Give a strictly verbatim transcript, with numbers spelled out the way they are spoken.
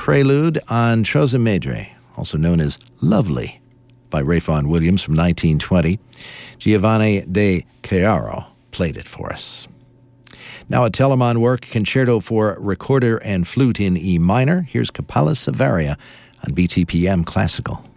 prelude on Chose Maigre, also known as Lovely, by Ray Vaughan Williams from nineteen twenty. Giovanni de Chiaro played it for us. Now a Telemann work, Concerto for Recorder and Flute in E minor. Here's Capella Savaria on B T P M Classical.